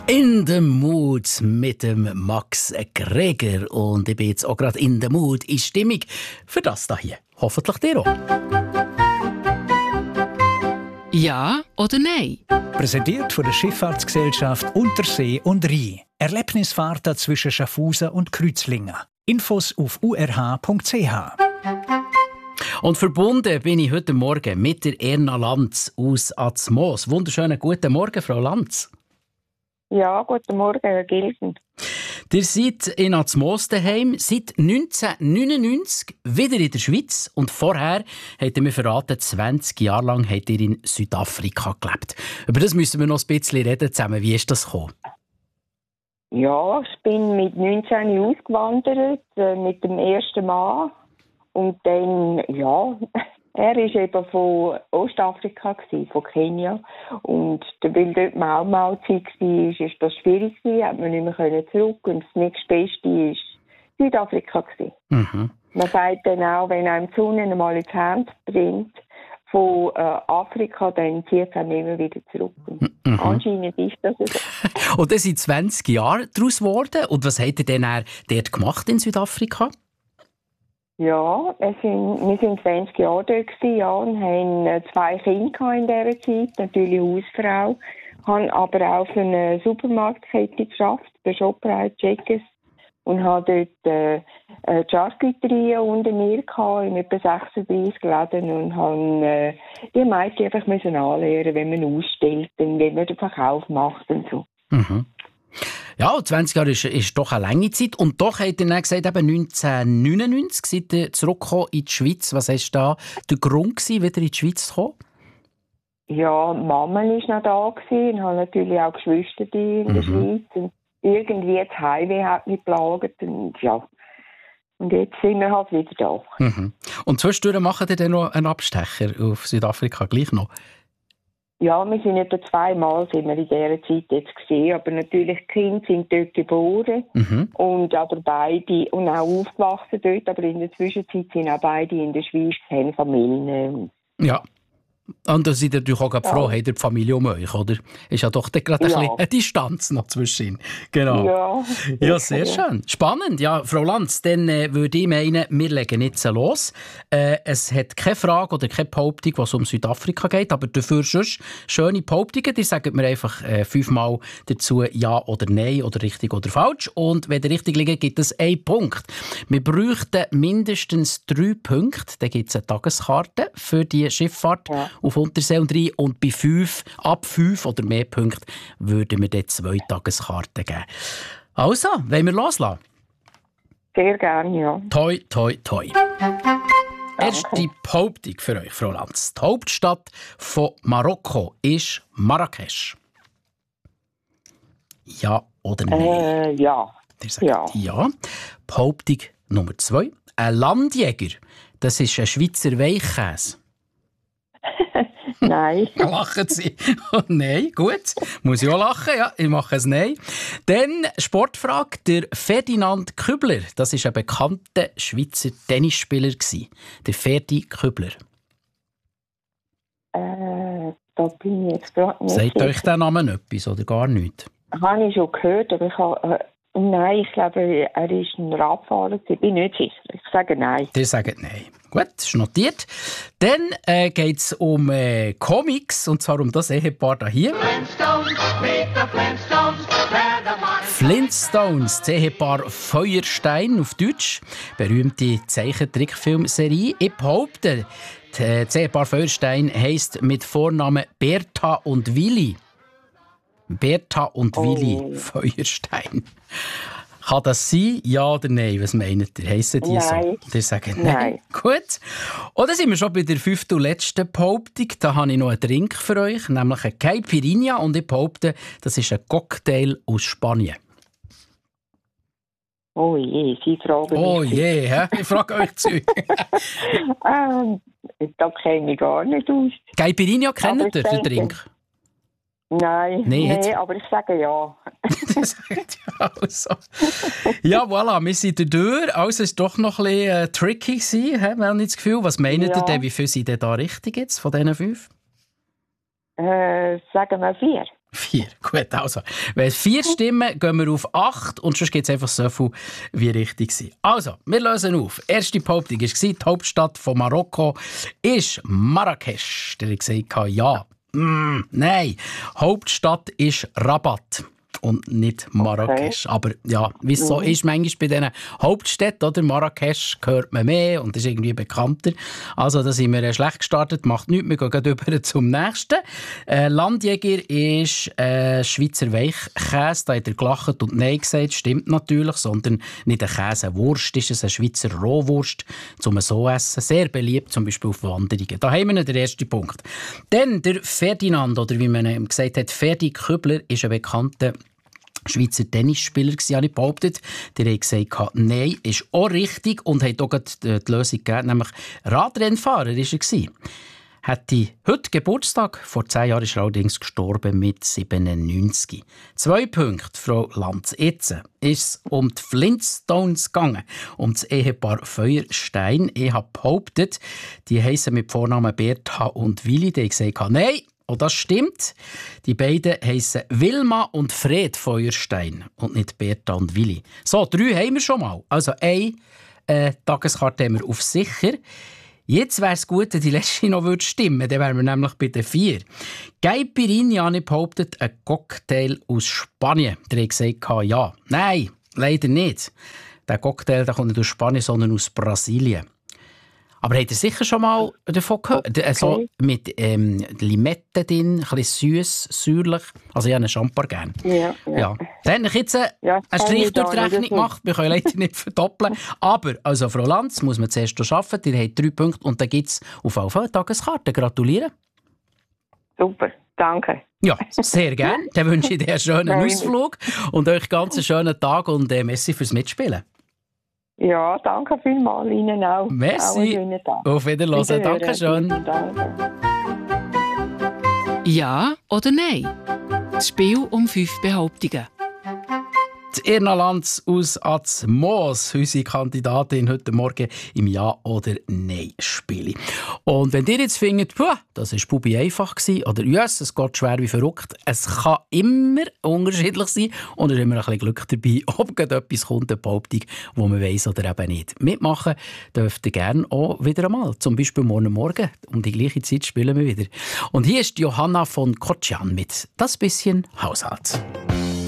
In the Mood mit dem Max Greger. Und ich bin jetzt auch gerade in the Mood, in Stimmung für das hier. Hoffentlich dir auch. Ja oder nein? Präsentiert von der Schifffahrtsgesellschaft Untersee und Rhein. Erlebnisfahrten zwischen Schaffhausen und Kreuzlingen. Infos auf urh.ch. Und verbunden bin ich heute Morgen mit der Erna Lanz aus Azmoos. Wunderschönen guten Morgen, Frau Lanz. Ja, guten Morgen, Herr Gilsen. Ihr seid in Azmoos daheim, seit 1999 wieder in der Schweiz und vorher, habt ihr mir verraten, 20 Jahre lang habt ihr in Südafrika gelebt. Über das müssen wir noch ein bisschen reden zusammen. Wie ist das gekommen? Ja, ich bin mit 19 ausgewandert, mit dem ersten Mann. Und dann, ja, er war eben von Ostafrika, von Kenia. Und weil dort Mau-Mau-Zeit war, ist das schwierig gewesen, hat man nicht mehr zurück. Und das nächstbeste war Südafrika. Mhm. Man sagt dann auch, wenn einem die Sonne einmal ins Herz brennt, von Afrika, dann zieht es einem immer wieder zurück. Mhm. Anscheinend ist das so. Und dann sind 20 Jahre daraus geworden. Und was habt ihr denn dort gemacht in Südafrika? Ja, wir sind 20 Jahre dort gewesen, ja, und haben 2 Kinder in dieser Zeit, natürlich Hausfrau. Haben aber auch für eine Supermarktkette geschafft, bei Shoprite, Checkers. Und habe dort Charcuterie unter mir gehabt, in etwa 36 Läden. Und habe die Mädchen einfach anlernen, wenn man ausstellt und wenn man den Verkauf macht und so. Mhm. Ja, 20 Jahre ist doch eine lange Zeit. Und doch hat er dann gesagt, eben 1999 seid ihr zurückgekommen in die Schweiz. Was war da der Grund gewesen, wieder in die Schweiz zu kommen? Ja, Mama war noch da gewesen, und habe natürlich auch Geschwister in der Schweiz. Und irgendwie das Heimweh hat mich geplagt. Und ja, und jetzt sind wir halt wieder da. Mhm. Und zwischendurch machen ihr dann noch einen Abstecher auf Südafrika gleich noch? Ja, wir sind etwa 2-mal in dieser Zeit jetzt gesehen, aber natürlich die Kinder sind dort geboren und aber beide und auch aufgewachsen dort, aber in der Zwischenzeit sind auch beide in der Schweiz, haben Familien. Ja. Und da seid ihr natürlich auch froh, habt ihr die Familie um euch, oder? Ist ja doch gerade ein bisschen eine Distanz noch zwischen ihnen. Genau. Ja, sehr schön. Spannend. Ja, Frau Lanz, dann würde ich meinen, wir legen jetzt los. Es hat keine Frage oder keine Behauptung, was um Südafrika geht, aber dafür sonst schöne Behauptungen. Die sagen mir einfach 5-mal dazu Ja oder Nein oder richtig oder falsch. Und wenn der richtig liegt, gibt es 1 Punkt. Wir bräuchten mindestens 3 Punkte. Dann gibt es eine Tageskarte für die Schifffahrt. Ja. Auf Untersee und Rhein. Und bei 5, ab 5 oder mehr Punkten würden wir dann 2 Tageskarten geben. Also, wollen wir loslassen? Sehr gerne, ja. Toi, toi, toi. Erste Behauptung für euch, Frau Lanz. Die Hauptstadt von Marokko ist Marrakesch. Ja oder nein? Ja. Der sagt ja. Behauptung Nummer 2. Ein Landjäger, das ist ein Schweizer Weichkäse. Nein. Lachen Sie. Oh, nein, gut. Muss ich auch lachen, ja. Ich mache es Nein. Dann Sportfrage. Der Ferdinand Kübler, das war ein bekannter Schweizer Tennisspieler. Der Ferdi Kübler. Da bin ich jetzt gerade nicht. Sagt euch der Name etwas oder gar nichts? Habe ich schon gehört, aber ich habe... Nein, ich glaube, er ist ein Radfahrer. Ich bin nicht sicher. Ich sage Nein. Ihr sagt Nein. Gut, ist notiert. Dann geht es um Comics, und zwar um das Ehepaar hier. Flintstones, das Ehepaar Feuerstein auf Deutsch. Berühmte Zeichentrickfilmserie. Ich behaupte, das Ehepaar Feuerstein heisst mit Vornamen Bertha und Willi. Bertha und Willi Feuerstein. Kann das sein? Ja oder nein? Was meint ihr? Heissen die nein. So? Die sagen nein. Gut. Und dann sind wir schon bei der 5. und letzten Behauptung. Da habe ich noch einen Drink für euch, nämlich eine Caipirinha. Und ich behaupte, das ist ein Cocktail aus Spanien. Oh je, Sie fragen mich. Oh je, ich frage euch zu. Da kenne ich gar nicht aus. Caipirinha kennt ihr, den Drink? Nein, nee, aber ich sage ja. Also. Ja, voilà, wir sind durch. Also es war doch noch ein bisschen tricky gewesen, wir haben nicht das Gefühl. Was meint ihr denn, wie viel sind denn da richtig jetzt von diesen 5? Sagen wir 4. 4, gut, also. Wenn 4 stimmen, gehen wir auf 8 und sonst gibt es einfach so viel, wie richtig sind. Also, wir lösen auf. Erste Behauptung war, die Hauptstadt von Marokko ist Marrakesch. Der hat gesagt, ja. Nein, Hauptstadt ist Rabat. Und nicht Marrakesch. Okay. Aber ja, wie es so ist, manchmal bei diesen Hauptstädten, oder? Marrakesch hört man mehr und ist irgendwie bekannter. Also da sind wir schlecht gestartet, macht nichts, wir gehen über zum nächsten. Landjäger ist Schweizer Weichkäse, da hat er gelacht und Nein gesagt, stimmt natürlich, sondern nicht eine Käsewurst, ist es eine Schweizer Rohwurst, zum so essen, sehr beliebt, zum Beispiel auf Wanderungen. Da haben wir den ersten Punkt. Dann der Ferdinand, oder wie man ihm gesagt hat, Ferdi Kübler ist ein bekannter Schweizer Tennisspieler, habe ich behauptet. Der hat gesagt, nein, ist auch richtig und hat auch die Lösung gegeben, nämlich Radrennfahrer war er. Hatte heute Geburtstag, vor 10 Jahren ist er allerdings gestorben mit 97. 2 Punkte, Frau Lanz. Jetzt ist es um die Flintstones gegangen, um das Ehepaar Feuerstein. Ich habe behauptet, die heissen mit Vornamen Bertha und Willi. Die haben gesagt, nein. Und das stimmt. Die beiden heissen Wilma und Fred Feuerstein und nicht Bertha und Willi. So, 3 haben wir schon mal. Also eine Tageskarte haben wir auf sicher. Jetzt wäre es gut, wenn die letzte noch stimmen würde. Dann wären wir nämlich bei den 4. Caipirinha, habe ich behauptet, ein Cocktail aus Spanien. Der hat gesagt, ja. Nein, leider nicht. Der Cocktail der kommt nicht aus Spanien, sondern aus Brasilien. Aber habt ihr sicher schon mal davon gehört? Okay. So mit Limette drin, ein bisschen süß, säuerlich. Also ich habe einen Champagner gerne. Ja. Dann habe ich jetzt einen Strich durch die Rechnung gemacht. Wir können leider nicht verdoppeln. Aber, also Frau Lanz, muss man zuerst arbeiten. Ihr habt 3 Punkte und dann gibt es auf alle Fälle Tageskarte. Gratulieren. Super, danke. Ja, sehr gerne. Dann wünsche ich dir einen schönen Ausflug und euch ganz einen schönen Tag und merci fürs Mitspielen. Ja, danke vielmals Ihnen auch. Merci. Auf Wiederhören. Danke schön. Danke. Ja oder nein? Das Spiel um 5 Behauptungen. Die Irna Lanz aus Azmoos, unsere Kandidatin heute Morgen im Ja- oder Nein-Spiel. Und wenn ihr jetzt findet, das war Bubi einfach oder yes, es geht schwer wie verrückt, es kann immer unterschiedlich sein und es ist immer ein bisschen Glück dabei, ob gerade etwas kommt, eine Behauptung, die man weiss oder eben nicht. Mitmachen dürft ihr gerne auch wieder einmal. Zum Beispiel morgen um die gleiche Zeit spielen wir wieder. Und hier ist Johanna von Kotschan mit «Das bisschen Haushalt».